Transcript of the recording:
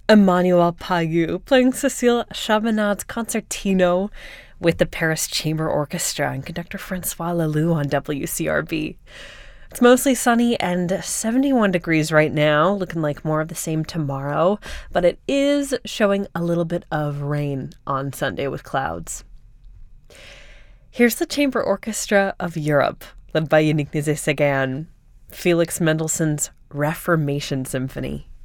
Emmanuel Payou playing Cécile Chabanad's Concertino with the Paris Chamber Orchestra and conductor Francois Leloux on WCRB. It's mostly sunny and 71 degrees right now, looking like more of the same tomorrow, but it is showing a little bit of rain on Sunday with clouds. Here's the Chamber Orchestra of Europe, led by Yannick Nézet-Séguin, Felix Mendelssohn's Reformation Symphony.